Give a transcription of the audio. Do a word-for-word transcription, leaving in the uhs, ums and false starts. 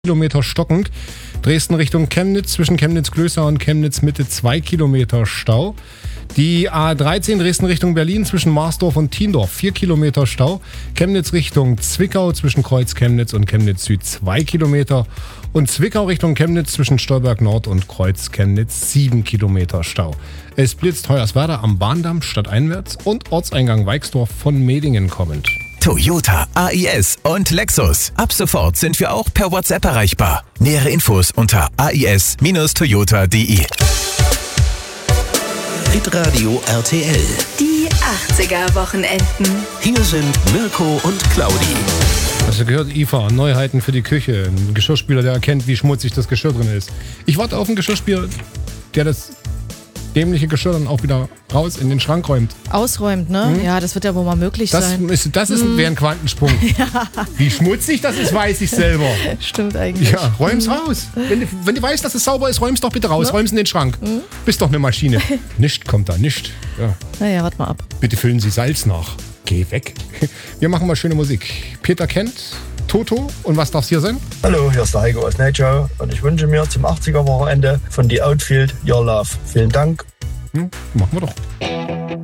Kilometer stockend. Dresden Richtung Chemnitz, zwischen Chemnitz-Klößer und Chemnitz-Mitte zwei Kilometer Stau. Die A dreizehn Dresden Richtung Berlin zwischen Marsdorf und Tiendorf vier Kilometer Stau. Chemnitz Richtung Zwickau zwischen Kreuz Chemnitz und Chemnitz Süd zwei Kilometer. Und Zwickau Richtung Chemnitz zwischen Stolberg Nord und Kreuz Chemnitz sieben Kilometer Stau. Es blitzt Hoyerswerda am Bahndamm stadteinwärts und Ortseingang Weixdorf von Medingen kommend. Toyota, A I S und Lexus. Ab sofort sind wir auch per WhatsApp erreichbar. Nähere Infos unter a i s Bindestrich toyota punkt d e. Hitradio R T L. Die achtziger-Wochenenden. Hier sind Mirko und Claudi. Hast du gehört, I F A, Neuheiten für die Küche. Ein Geschirrspüler, der erkennt, wie schmutzig das Geschirr drin ist. Ich warte auf einen Geschirrspüler, der das dämliche Geschirr dann auch wieder raus in den Schrank räumt. Ausräumt, ne? Hm? Ja, das wird ja wohl mal möglich Das sein. ist, das ist Hm. wäre ein Quantensprung. Ja. Wie schmutzig das ist, weiß ich selber. Stimmt eigentlich. Ja, räum's raus. Wenn, du- wenn du weißt, dass es sauber ist, räum's doch bitte raus. Ne? Räum's in den Schrank. Bist doch eine Maschine. Nicht kommt da, nicht. Ja. Naja, warte mal ab. Bitte füllen Sie Salz nach. Geh weg. Wir machen mal schöne Musik. Peter Kent, Toto und was darf's hier sein? Hallo, hier ist der Heiko aus Nature und ich wünsche mir zum achtziger-Wochenende von The Outfield Your Love. Vielen Dank. Hm, machen wir doch.